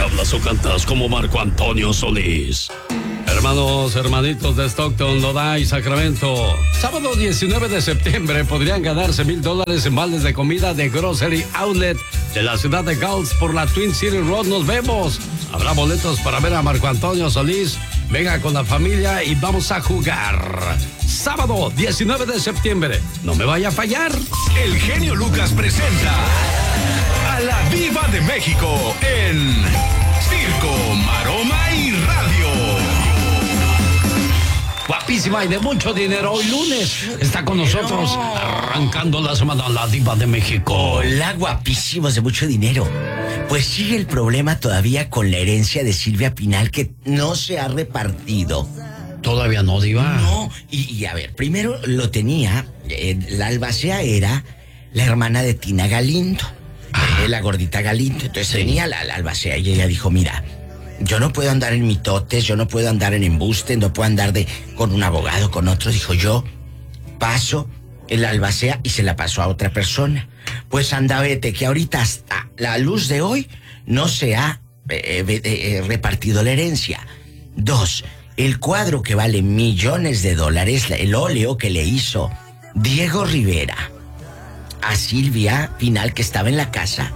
hablas o cantas como Marco Antonio Solís. Hermanos, hermanitos de Stockton, Lodi y Sacramento. Sábado 19 de septiembre podrían ganarse $1,000 en vales de comida de Grocery Outlet de la ciudad de Gulch por la Twin City Road. Nos vemos. Habrá boletos para ver a Marco Antonio Solís. Venga con la familia y vamos a jugar. Sábado 19 de septiembre. No me vaya a fallar. El genio Lucas presenta a la Diva de México en Circo, Maroma y Radio. Guapísima y de mucho dinero. Hoy lunes está con nosotros arrancando la semana la Diva de México. Hola, guapísimos de mucho dinero. Pues sigue el problema todavía con la herencia de Silvia Pinal que no se ha repartido. Todavía no, Diva. No, y a ver, primero lo tenía, la albacea era la hermana de Tina Galindo, la gordita Galindo. Entonces tenía la albacea y ella dijo, mira, yo no puedo andar en mitotes, yo no puedo andar en embuste, no puedo andar con un abogado, con otro. Dijo, yo paso en la albacea y se la pasó a otra persona. Pues anda, vete, que ahorita hasta la luz de hoy no se ha repartido la herencia. 2, el cuadro que vale millones de dólares, el óleo que le hizo Diego Rivera a Silvia Pinal, que estaba en la casa,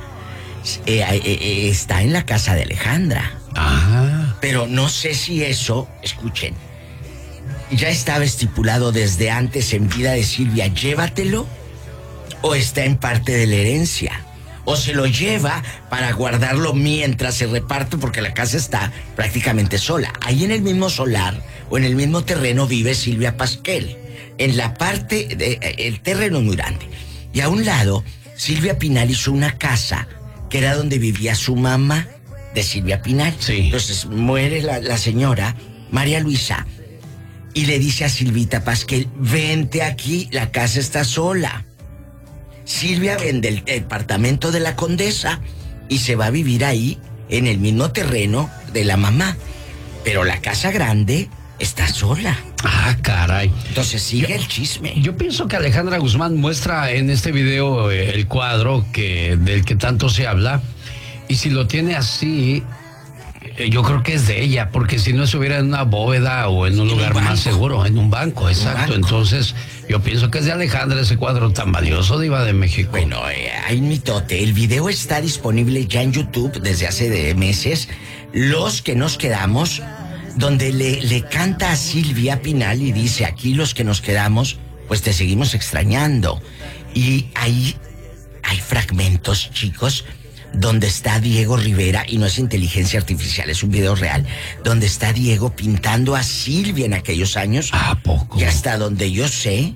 está en la casa de Alejandra. Pero no sé si eso, escuchen, ya estaba estipulado desde antes en vida de Silvia, llévatelo, o está en parte de la herencia, o se lo lleva para guardarlo mientras se reparte, porque la casa está prácticamente sola. Ahí en el mismo solar o en el mismo terreno vive Silvia Pasquel. En la parte, el terreno es muy grande. Y a un lado, Silvia Pinal hizo una casa que era donde vivía su mamá de Silvia Pinal. Sí. Entonces muere la señora María Luisa y le dice a Silvita Pasquel, vente aquí, la casa está sola. Silvia vende el departamento de la Condesa y se va a vivir ahí en el mismo terreno de la mamá, pero la casa grande está sola. Caray. Entonces sigue el chisme. Yo pienso que Alejandra Guzmán muestra en este video el cuadro del que tanto se habla. Y si lo tiene así, yo creo que es de ella, porque si no estuviera en una bóveda o en un lugar más seguro, en un banco, exacto. Entonces, yo pienso que es de Alejandra ese cuadro tan valioso, Diva de México. Bueno, hay mitote. El video está disponible ya en YouTube desde hace meses. Los que nos quedamos, donde le canta a Silvia Pinal y dice, aquí los que nos quedamos, pues te seguimos extrañando. Y ahí hay fragmentos, chicos, donde está Diego Rivera, y no es inteligencia artificial, es un video real, donde está Diego pintando a Silvia en aquellos años. ¿A poco? Y hasta donde yo sé,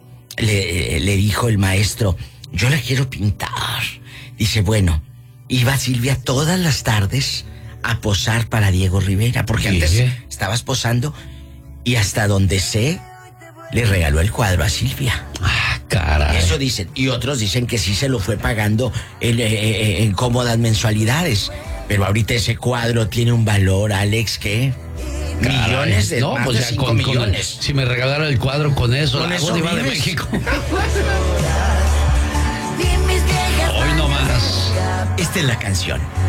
le dijo el maestro, yo la quiero pintar. Dice, bueno, iba Silvia todas las tardes a posar para Diego Rivera, porque antes estabas posando, y hasta donde sé, le regaló el cuadro a Silvia. Caray. Eso dicen. Y otros dicen que sí se lo fue pagando en cómodas mensualidades. Pero ahorita ese cuadro tiene un valor, Alex, ¿qué? Caray. Millones de, no, más pues de ya 5 millones. Si me regalaron el cuadro con eso, con eso Diva de vives. México. Hoy no más. Esta es la canción.